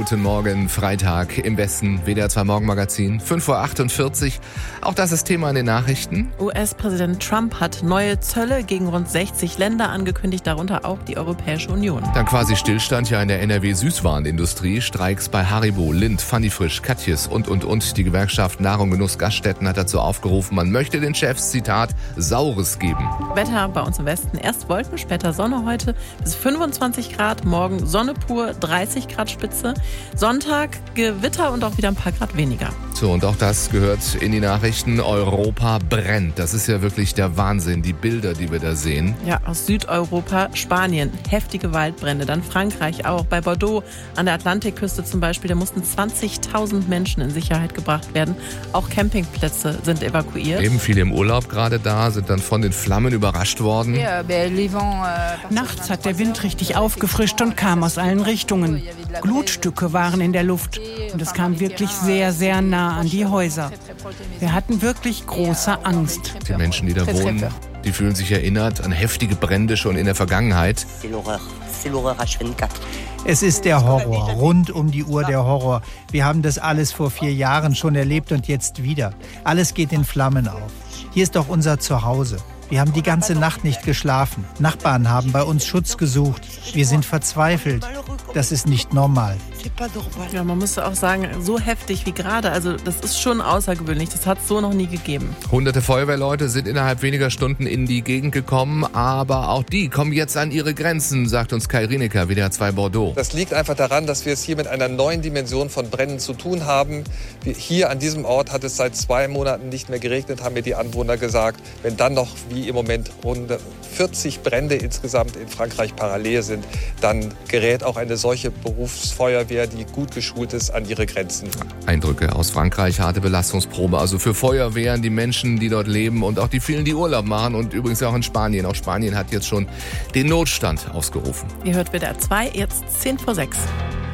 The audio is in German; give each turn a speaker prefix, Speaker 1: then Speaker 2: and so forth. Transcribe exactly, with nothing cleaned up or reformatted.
Speaker 1: Guten Morgen, Freitag im Westen, W D R zwei Morgenmagazin, fünf Uhr achtundvierzig. Auch das ist Thema in den Nachrichten.
Speaker 2: U S-Präsident Trump hat neue Zölle gegen rund sechzig Länder angekündigt, darunter auch die Europäische Union.
Speaker 1: Dann quasi Stillstand ja in der N R W-Süßwarenindustrie. Streiks bei Haribo, Lindt, Fanny Frisch, Katjes und, und, und. Die Gewerkschaft Nahrung, Genuss, Gaststätten hat dazu aufgerufen, man möchte den Chefs, Zitat, Saures geben.
Speaker 2: Wetter bei uns im Westen. Erst Wolken, später Sonne heute bis fünfundzwanzig Grad. Morgen Sonne pur, dreißig Grad Spitze. Sonntag Gewitter und auch wieder ein paar Grad weniger.
Speaker 1: So, und auch das gehört in die Nachrichten. Europa brennt. Das ist ja wirklich der Wahnsinn, die Bilder, die wir da sehen.
Speaker 2: Ja, aus Südeuropa, Spanien, heftige Waldbrände. Dann Frankreich auch. Bei Bordeaux an der Atlantikküste zum Beispiel, da mussten zwanzigtausend Menschen in Sicherheit gebracht werden. Auch Campingplätze sind evakuiert.
Speaker 1: Eben viele im Urlaub gerade da, sind dann von den Flammen überrascht worden.
Speaker 3: Nachts hat der Wind richtig aufgefrischt und kam aus allen Richtungen. Glutstücke waren in der Luft und es kam wirklich sehr, sehr nah an die Häuser. Wir hatten wirklich große Angst.
Speaker 1: Die Menschen, die da wohnen, die fühlen sich erinnert an heftige Brände schon in der Vergangenheit.
Speaker 4: Es ist der Horror, rund um die Uhr der Horror. Wir haben das alles vor vier Jahren schon erlebt und jetzt wieder. Alles geht in Flammen auf. Hier ist doch unser Zuhause. Wir haben die ganze Nacht nicht geschlafen. Nachbarn haben bei uns Schutz gesucht. Wir sind verzweifelt. Das ist nicht normal.
Speaker 2: Ja, man muss auch sagen, so heftig wie gerade, also das ist schon außergewöhnlich, das hat es so noch nie gegeben.
Speaker 1: Hunderte Feuerwehrleute sind innerhalb weniger Stunden in die Gegend gekommen, aber auch die kommen jetzt an ihre Grenzen, sagt uns Kai Rienecker, W D R zwei Bordeaux.
Speaker 5: Das liegt einfach daran, dass wir es hier mit einer neuen Dimension von Bränden zu tun haben. Hier an diesem Ort hat es seit zwei Monaten nicht mehr geregnet, haben mir die Anwohner gesagt. Wenn dann noch, wie im Moment, rund vierzig Brände insgesamt in Frankreich parallel sind, dann gerät auch eine solche Berufsfeuerwehr, die gut geschult ist, an ihre Grenzen.
Speaker 1: Eindrücke aus Frankreich, harte Belastungsprobe. Also für Feuerwehren, die Menschen, die dort leben und auch die vielen, die Urlaub machen und übrigens auch in Spanien. Auch Spanien hat jetzt schon den Notstand ausgerufen.
Speaker 2: Ihr hört W D R zwei, jetzt zehn vor sechs.